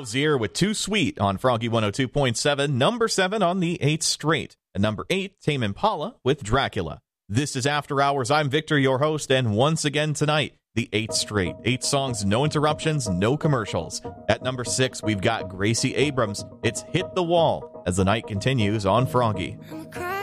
Hozier with Too Sweet on Froggy 102.7, number 7 on the 8th straight. And number 8, Tame Impala with Dracula. This is After Hours. I'm Victor, your host, and once again tonight, the 8th straight. 8 songs, no interruptions, no commercials. At number 6, we've got Gracie Abrams. It's Hit the Wall as the night continues on Froggy. I'm